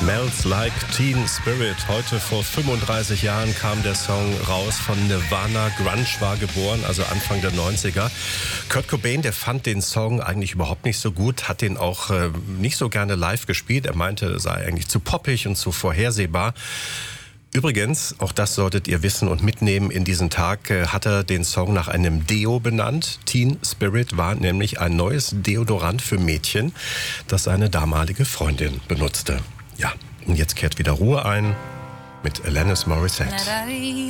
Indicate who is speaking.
Speaker 1: Smells Like Teen Spirit. Heute vor 35 Jahren kam der Song raus von Nirvana. Grunge war geboren, also Anfang der 90er. Kurt Cobain, der fand den Song eigentlich überhaupt nicht so gut, hat den auch nicht so gerne live gespielt. Er meinte, er sei eigentlich zu poppig und zu vorhersehbar. Übrigens, auch das solltet ihr wissen und mitnehmen in diesen Tag, hat er den Song nach einem Deo benannt. Teen Spirit war nämlich ein neues Deodorant für Mädchen, das seine damalige Freundin benutzte. Ja, und jetzt kehrt wieder Ruhe ein mit Alanis Morissette.